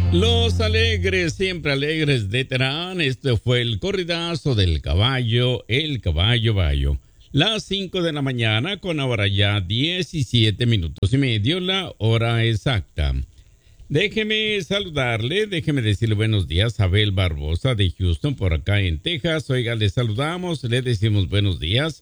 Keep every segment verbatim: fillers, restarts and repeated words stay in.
Los alegres, siempre alegres de Terán. Este fue el corridazo del caballo, el caballo bayo. Las cinco de la mañana con ahora ya diecisiete minutos y medio, la hora exacta. Déjeme saludarle, déjeme decirle buenos días a Abel Barbosa de Houston, por acá en Texas. Oiga, le saludamos, le decimos buenos días.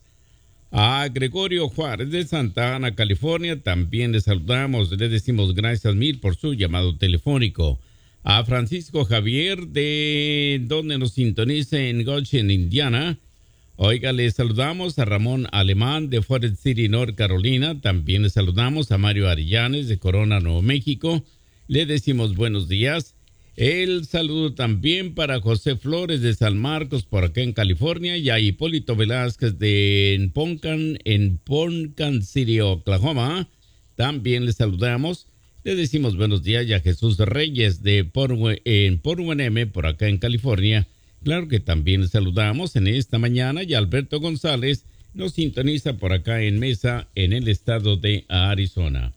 A Gregorio Juárez de Santa Ana, California, también le saludamos, le decimos gracias mil por su llamado telefónico. A Francisco Javier, de donde nos sintoniza en Goshen, Indiana. Oiga, le saludamos a Ramón Alemán de Forest City, North Carolina. También le saludamos a Mario Arillanes de Corona, Nuevo México. Le decimos buenos días. El saludo también para José Flores de San Marcos, por acá en California. Y a Hipólito Velázquez de en Poncan, en Poncan City, Oklahoma. También le saludamos. Le decimos buenos días ya a Jesús Reyes de Portwe, en Port Hueneme, por acá en California. Claro que también le saludamos en esta mañana y Alberto González nos sintoniza por acá en Mesa, en el estado de Arizona.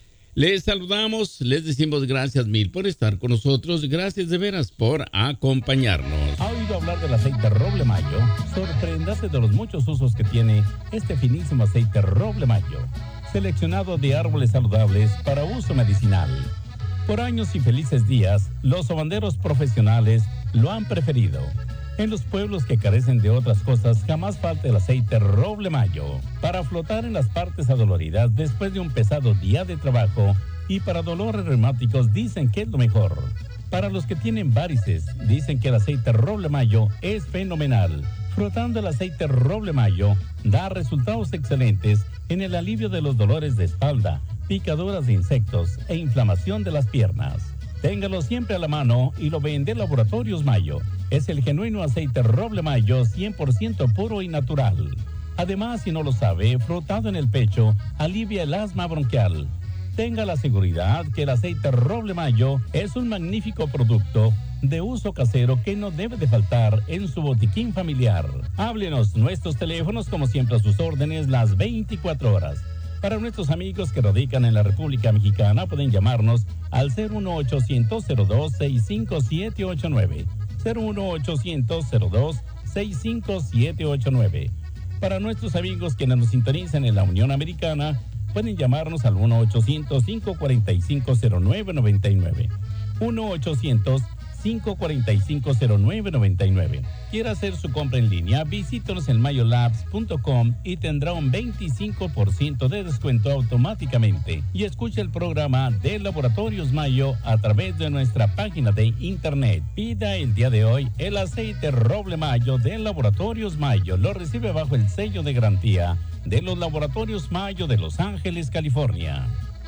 Les saludamos, les decimos gracias mil por estar con nosotros. Gracias de veras por acompañarnos. ¿Ha oído hablar del aceite Roble Mayo? Sorpréndase de los muchos usos que tiene este finísimo aceite Roble Mayo, seleccionado de árboles saludables para uso medicinal. Por años y felices días, los sobanderos profesionales lo han preferido. En los pueblos que carecen de otras cosas, jamás falta el aceite Roble Mayo para flotar en las partes adoloridas después de un pesado día de trabajo, y para dolores reumáticos dicen que es lo mejor. Para los que tienen varices, dicen que el aceite Roble Mayo es fenomenal. Frotando el aceite Roble Mayo da resultados excelentes en el alivio de los dolores de espalda, picaduras de insectos e inflamación de las piernas. Téngalo siempre a la mano y lo vende Laboratorios Mayo. Es el genuino aceite Roble Mayo cien por ciento puro y natural. Además, si no lo sabe, frotado en el pecho alivia el asma bronquial. Tenga la seguridad que el aceite Roble Mayo es un magnífico producto de uso casero que no debe de faltar en su botiquín familiar. Háblenos, nuestros teléfonos como siempre a sus órdenes las veinticuatro horas. Para nuestros amigos que radican en la República Mexicana pueden llamarnos al cero uno ochocientos cero dos sesenta y cinco siete ocho nueve, cero uno ochocientos cero dos sesenta y cinco siete ocho nueve. Para nuestros amigos quienes nos sintonizan en la Unión Americana pueden llamarnos al uno ochocientos cinco cuarenta y cinco cero nueve noventa y nueve, uno ochocientos cinco cuarenta y cinco cero nueve noventa y nueve. Quiere hacer su compra en línea, visítenos en mayolabs punto com y tendrá un veinticinco por ciento de descuento automáticamente. Y escuche el programa de Laboratorios Mayo a través de nuestra página de internet. Pida el día de hoy el aceite Roble Mayo de Laboratorios Mayo. Lo recibe bajo el sello de garantía de los Laboratorios Mayo de Los Ángeles, California.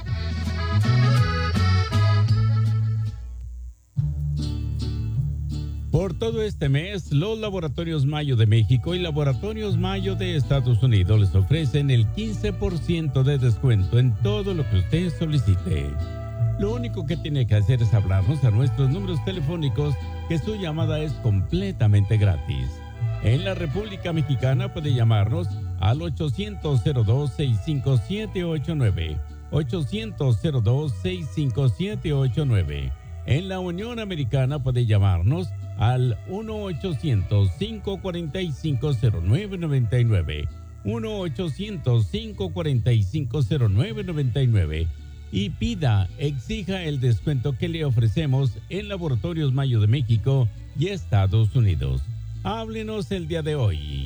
Por todo este mes, los Laboratorios Mayo de México y Laboratorios Mayo de Estados Unidos les ofrecen el quince por ciento de descuento en todo lo que usted solicite. Lo único que tiene que hacer es hablarnos a nuestros números telefónicos, que su llamada es completamente gratis. En la República Mexicana puede llamarnos al ochocientos cero dos sesenta y cinco siete ocho nueve, ochocientos cero dos sesenta y cinco siete ocho nueve. En la Unión Americana puede llamarnos al uno ochocientos cinco cuarenta y cinco cero nueve noventa y nueve, uno ochocientos cinco cuarenta y cinco cero nueve noventa y nueve, y pida, exija el descuento que le ofrecemos en Laboratorios Mayo de México y Estados Unidos. Háblenos el día de hoy.